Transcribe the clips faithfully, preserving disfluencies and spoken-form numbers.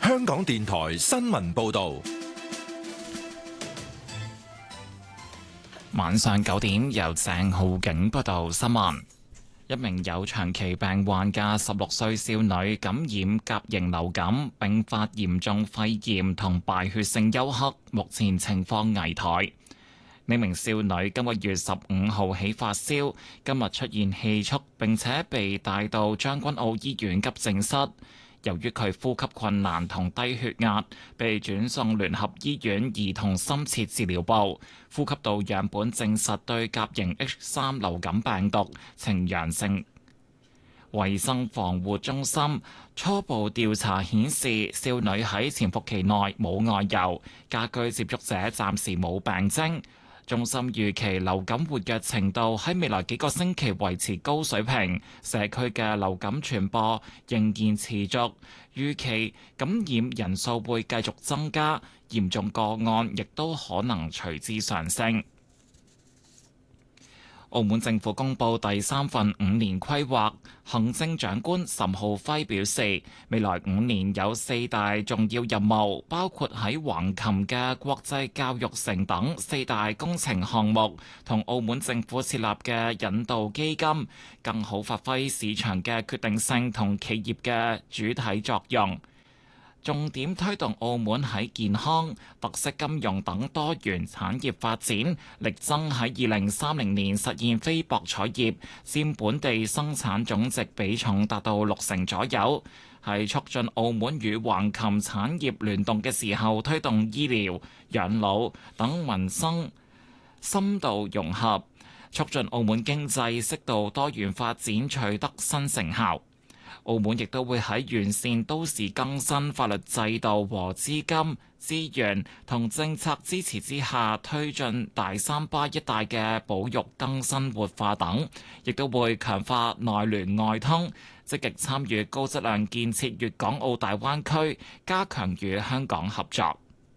香港電台新聞報道。 晚上九點，由鄭浩景報道新聞。一名有長期病患嘅十六歲少女感染甲型流感，並發嚴重肺炎同敗血性休克，目前情況危殆。呢名少女今個月十五號起發燒，今日出現氣促，並且被帶到將軍澳醫院急症室。由於佢呼吸困難同低血壓，被轉送聯合醫院兒童深切治療部。呼吸道樣本證實對甲型 H 三 流感病毒呈陽性。衛生防護中心初步調查顯示，少女喺潛伏期內冇外遊，家居接觸者暫時冇病徵。中心預期流感活躍程度喺未來幾個星期維持高水平，社區嘅流感傳播仍然持續，預期感染人數會繼續增加，嚴重個案亦都可能隨之上升。澳門政府公布第三份五年規劃，行政長官岑浩輝表示，未來五年有四大重要任務，包括喺橫琴嘅國際教育城等四大工程項目，同澳門政府設立嘅引導基金，更好發揮市場嘅決定性同企業嘅主體作用。重點推動澳門喺健康、特色金融等多元產業發展，力爭喺二零三零年實現非博彩業佔本地生產總值比重達到六成左右。喺促進澳門與橫琴產業聯動嘅時候，推動醫療、養老等民生深度融合，促進澳門經濟適度多元發展取得新成效。澳門亦都會喺完善都市更新法律制度和資金、資源同政策支持之下，推進大三巴一帶嘅保育更新活化等，亦都會強化內聯外通，積極參與高質量建設粵港澳大灣區，加強與香港合作。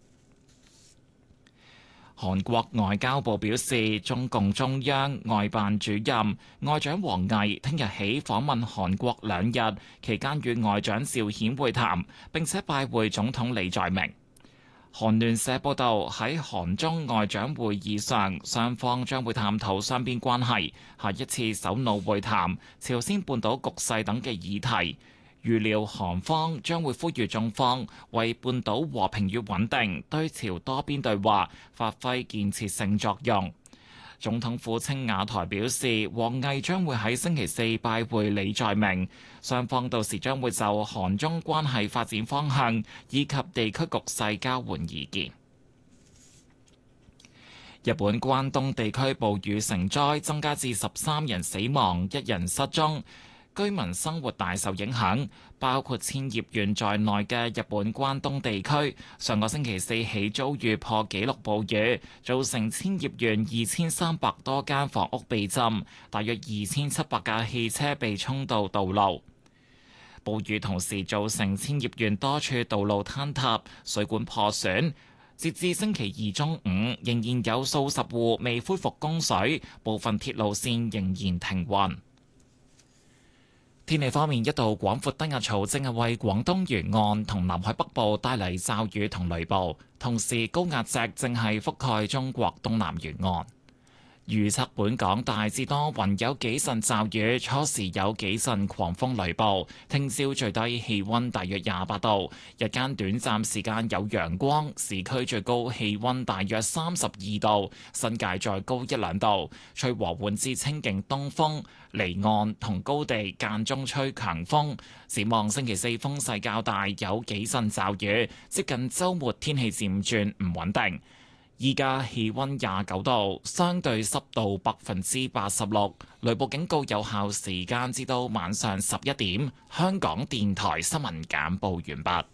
韓國外交部表示，中共中央外辦主任外長王毅聽日起訪問韓國兩日，期間與外長趙顯會談，並且拜會總統李在明。韓聯社報導，喺韓中外長會議上，雙方將會探討雙邊關係、下一次首腦會談、朝鮮半島局勢等嘅議題。預料韓方將會呼籲中方為半島和平與穩定對朝多邊對話發揮建設性作用。總統府青瓦台表示，王毅將會喺星期四拜會李在明，雙方到時將會就韓中關係發展方向以及地區局勢交換意見。日本關東地區暴雨成災，增加至十三人死亡，一人失蹤。居民生活大受影響，包括千葉縣在內嘅日本關東地區，上個星期四起遭遇破紀錄暴雨，造成千葉縣二千三百多間房屋被浸，大約二千七百架汽車被沖到道路。暴雨同時造成千葉縣多處道路坍塌、水管破損。截至星期二中午，仍然有數十戶未恢復供水，部分鐵路線仍然停運。天氣方面，一道廣闊低壓槽正係為廣東沿岸同南海北部帶嚟驟雨同雷暴，同時高壓脊正係覆蓋中國東南沿岸。預測本港大致多雲，有幾陣驟雨，初時有幾陣狂風雷暴。聽朝最低氣溫大約廿八度，日間短暫時間有陽光，市區最高氣溫大約三十二度，新界再高一兩度。吹和緩至清勁東風，離岸同高地間中吹強風。展望星期四風勢較大，有幾陣驟雨，接近週末天氣漸轉唔穩定。依家氣溫廿九度，相對濕度百分之八十六，雷暴警告有效時間至到晚上十一點。香港電台新聞簡報完畢。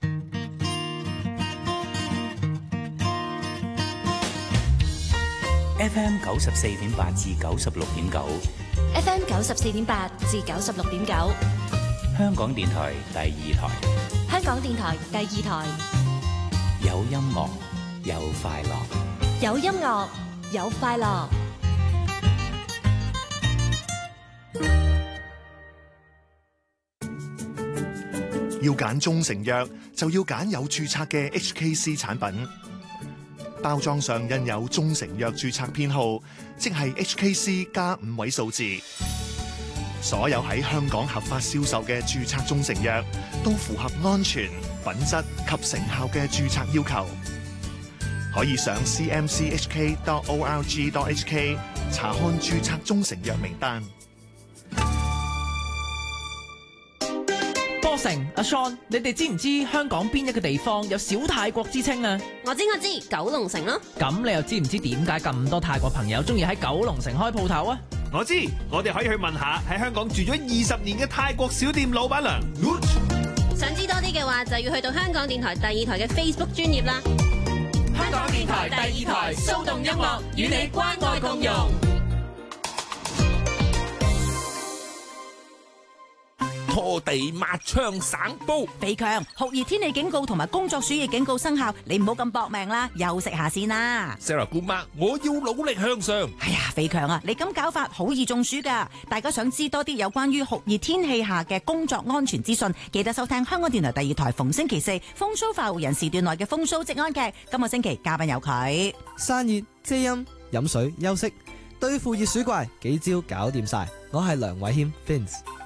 F M 九十四點八至九十六點九 ，F M 九十四點八至九十六點九， 香港電台第二台， 香港電台第二台， 有音樂。有快樂， 有音樂，有快樂。 要揀中成藥， 就要揀有註冊嘅 H K C 產品，包裝上印有中成藥註冊編號，即係 H K C 加五位數字。所有喺香港合法銷售嘅註冊中成藥都符合安全、品質及成效嘅註冊要求。可以上 c m c h k dot org dot h k 查看註冊中成藥名單。 波成阿 Sean，你哋知唔知香港邊一個地方有小泰國之稱啊？ 我知我知，九龍城咯。 咁你又知唔知點解咁多泰國朋友中意喺九龍城開鋪頭啊？ 我知，我哋可以去問下喺香港住咗二十年嘅泰國小店老闆娘。 想知多啲嘅話，就要去到香港電台第二台嘅 Facebook 專頁啦。 香港電台第二台，騷動音樂與你關愛共融。 拖地抹窗省煲。 肥強，酷熱天氣警告同埋工作暑熱警告生效，你唔好咁搏命啦，休息下先啦。 Sarah 姑媽，我要努力向上。 哎呀，肥強啊，你咁搞法好易中暑噶。大家想知多啲有關於酷熱天氣下嘅工作安全資訊，記得收聽香港電台第二台逢星期四風騷快活人時段內嘅風騷職安劇。今個星期嘉賓有佢。 散熱遮陰飲水休息，對付熱暑怪幾招搞掂晒。我係梁偉謙 Vince。